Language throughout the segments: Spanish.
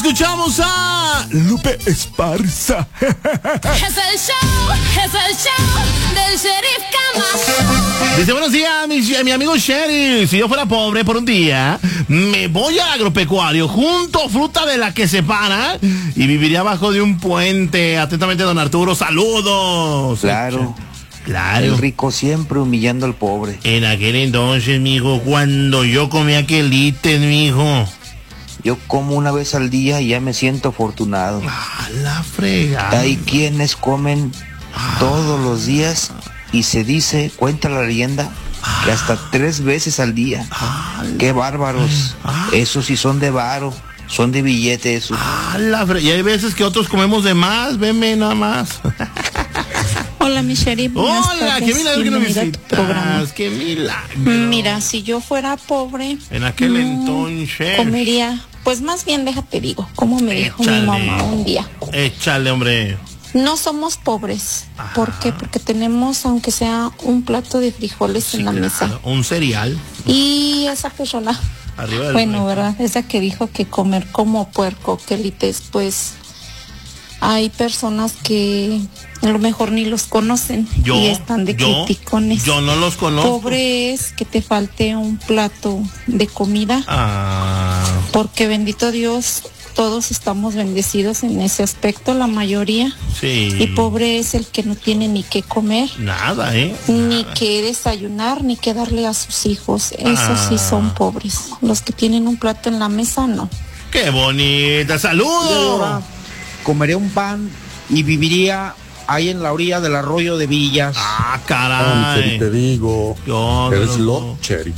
escuchamos a Lupe Esparza. Es el show del Sheriff Camacho. Dice, buenos días, mi amigo Sheriff. Si yo fuera pobre por un día, me voy al agropecuario, junto fruta de la que se para y viviría abajo de un puente. Atentamente, don Arturo, saludos. Claro. El rico siempre humillando al pobre. En aquel entonces, mijo, cuando yo comía quelites, mijo. Yo como una vez al día y ya me siento afortunado. La fregada. Hay quienes comen todos los días y se dice, cuenta la leyenda, que hasta 3 veces al día. ¡Qué bárbaros! Esos sí son de varo, son de billete esos. Y hay veces que otros comemos de más, venme nada más. Hola, mi Sheriff. Hola, qué milagro que nos visitas. Qué milagro. Mira, si yo fuera pobre, en aquel entonces comería, pues más bien déjate digo, como me dijo mi mamá un día. Échale, hombre. No somos pobres. ¿Por qué? Porque tenemos, aunque sea un plato de frijoles en la mesa. Un cereal. Y esa persona, bueno, ¿verdad? Esa que dijo que comer como puerco, quelites, pues hay personas que a lo mejor ni los conocen y están de criticones. Yo no los conozco. Pobre es que te falte un plato de comida. Porque bendito Dios, todos estamos bendecidos en ese aspecto, la mayoría. Sí. Y pobre es el que no tiene ni qué comer. Nada, Ni que desayunar, ni que darle a sus hijos. Esos sí son pobres. Los que tienen un plato en la mesa, no. ¡Qué bonita! ¡Saludos! Comería un pan y viviría ahí en la orilla del arroyo de Villas. Caray. Te digo, eres Cherry.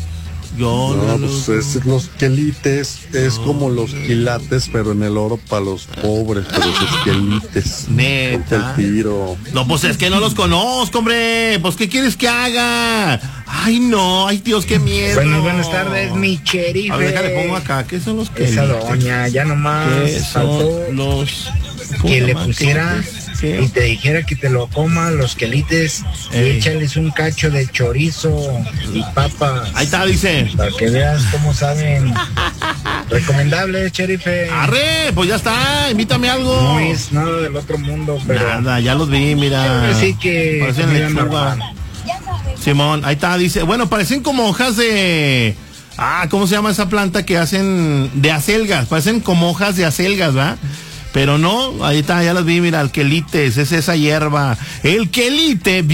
Pues los quelites es como los quilates, pero en el oro para los pobres, pero esos quelites. Neta. El tiro. No, pues es que no los conozco, hombre. Pues, ¿qué quieres que haga? Ay, no, ay, Dios, qué miedo. Buenas tardes, mi Sheriff. A ver, déjale, pongo acá. ¿Qué son los quelites? Esa doña, ya nomás faltó que le pusiera y te dijera que te lo coma los quelites y échales un cacho de chorizo y papa. Ahí está, dice. Para que veas cómo saben. Recomendable, Sheriff. Arre, pues ya está, invítame algo. No es nada del otro mundo, pero nada, ya los vi, mira. Así que parecen lechuga. Simón, ahí está, dice, bueno, parecen como hojas de... ¿cómo se llama esa planta que hacen de acelgas? Parecen como hojas de acelgas, ¿verdad? Pero no, ahí está, ya las vi, mira, el quelites, es esa hierba. El quelite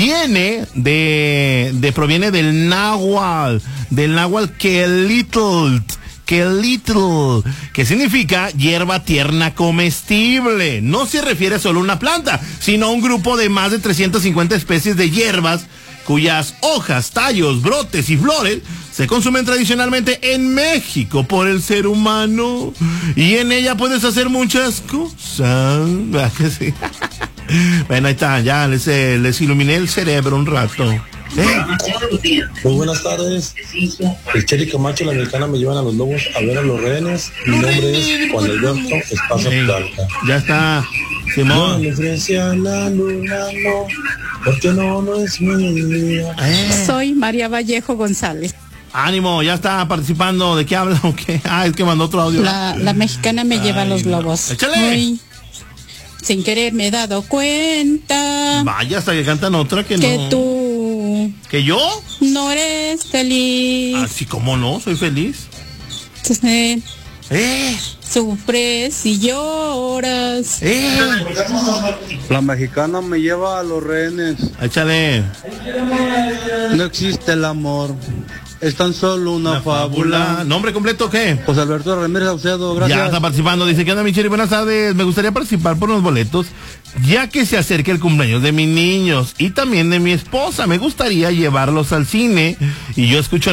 proviene del náhuatl quelitl, que significa hierba tierna comestible. No se refiere solo a una planta, sino a un grupo de más de 350 especies de hierbas cuyas hojas, tallos, brotes y flores se consumen tradicionalmente en México por el ser humano. Y en ella puedes hacer muchas cosas. ¿Verdad que sí? Bueno, ahí está, ya les iluminé el cerebro un rato. Muy buenas tardes. El Sheriff Camacho y la Mexicana me llevan a los lobos a ver a los rehenes. Mi nombre es Juan Alberto Esparza Blanca. Ya está, Simón. No le ofrece a la luna, no, porque no es mía. Soy María Vallejo González. Ánimo, ya está participando. ¿De qué habla o qué? Es que mandó otro audio. La Mexicana me lleva a los lobos. ¡Échale! Hoy, sin querer me he dado cuenta. Vaya, hasta que cantan otra que no. Tú. ¿Que yo? No eres feliz. Así como no, soy feliz. Sufres y lloras. La Mexicana me lleva a los rehenes. Échale. No existe el amor. Es tan solo una fábula. ¿Nombre completo qué? José Alberto Ramírez Saucedo, gracias. Ya está participando, dice que anda mi Sheriff, buenas tardes. Me gustaría participar por unos boletos, ya que se acerca el cumpleaños de mis niños y también de mi esposa. Me gustaría llevarlos al cine y yo escucho